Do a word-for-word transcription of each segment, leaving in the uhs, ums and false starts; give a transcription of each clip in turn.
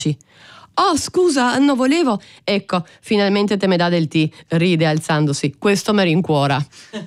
Oh, scusa, non volevo. Ecco, finalmente te me dà del tè, ride alzandosi. Questo mi rincuora.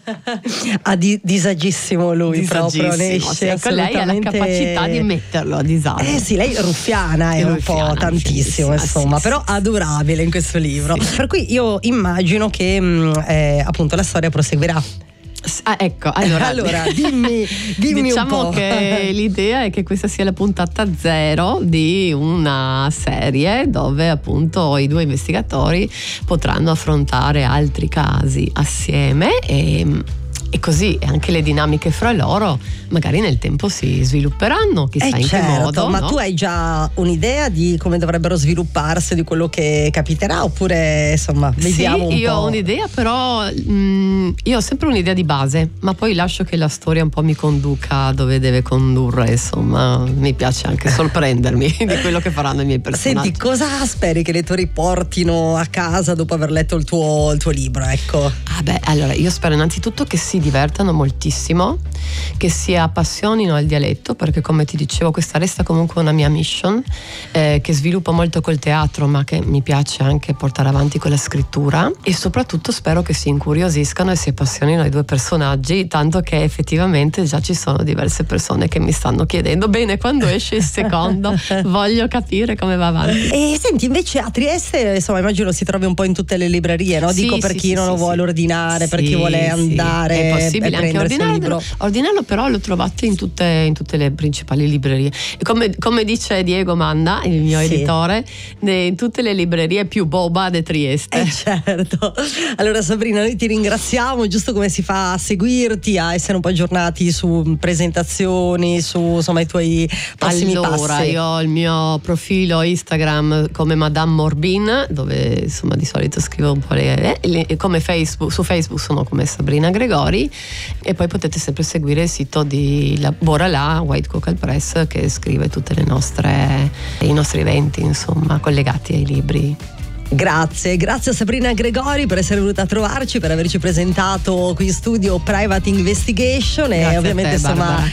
Ah, di, disagissimo lui disagissimo, proprio, ne esce sì, ecco, lei ha la capacità di metterlo a disagio. Eh sì, lei ruffiana è, è un ruffiana, po' tantissimo, insomma, sì, però sì, adorabile in questo libro. Sì. Per cui io immagino che mh, eh, appunto la storia proseguirà. Ah, ecco, allora, allora dimmi, dimmi diciamo un po'. che l'idea è che questa sia la puntata zero di una serie dove appunto i due investigatori potranno affrontare altri casi assieme e E così anche le dinamiche fra loro magari nel tempo si svilupperanno, chissà eh in certo, che modo. Ma no? tu hai già un'idea di come dovrebbero svilupparsi, di quello che capiterà, oppure insomma vediamo sì, un io po'? ho un'idea, però mh, io ho sempre un'idea di base, ma poi lascio che la storia un po' mi conduca dove deve condurre, insomma mi piace anche sorprendermi di quello che faranno i miei personaggi. Senti, cosa speri che i lettori portino a casa dopo aver letto il tuo, il tuo libro, ecco? Ah beh, allora io spero innanzitutto che si divertano moltissimo, che si appassionino al dialetto, perché come ti dicevo questa resta comunque una mia mission eh, che sviluppo molto col teatro, ma che mi piace anche portare avanti con la scrittura, e soprattutto spero che si incuriosiscano e si appassionino ai due personaggi, tanto che effettivamente già ci sono diverse persone che mi stanno chiedendo bene quando esce il secondo, voglio capire come va avanti. E senti, invece a Trieste insomma immagino si trovi un po' in tutte le librerie, no? Sì, Dico per sì, chi sì, non sì, lo vuole sì. ordinare, per sì, chi vuole andare sì. È possibile anche ordinarlo, ordinarlo, però lo trovate in tutte, in tutte le principali librerie, e come, come dice Diego Manna, il mio sì. editore, in tutte le librerie più boba de Trieste. Eh certo. Allora Sabrina, noi ti ringraziamo, giusto come si fa a seguirti, a essere un po' aggiornati su presentazioni, su insomma i tuoi prossimi allora, passi. Allora io ho il mio profilo Instagram come Madame Morbin, dove insomma di solito scrivo un po' le, le come Facebook, su Facebook sono come Sabrina Gregori, e poi potete sempre seguire il sito di Lavora là, White Cocal Press, che scrive tutte le nostre i nostri eventi insomma collegati ai libri. Grazie, grazie a Sabrina Gregori per essere venuta a trovarci, per averci presentato qui in studio Private Investigation. Grazie, e ovviamente te, insomma Barbara.